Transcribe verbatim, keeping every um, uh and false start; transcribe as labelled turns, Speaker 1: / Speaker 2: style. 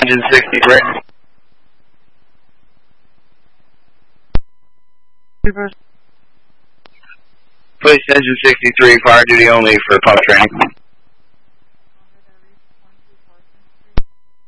Speaker 1: engine sixty-three. Police engine sixty-three, fire duty only for pump training.